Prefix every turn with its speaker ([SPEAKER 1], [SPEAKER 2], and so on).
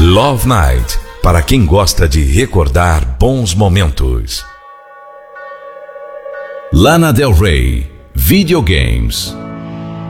[SPEAKER 1] Love Night, para quem gosta de recordar bons momentos. Lana Del Rey, Videogames.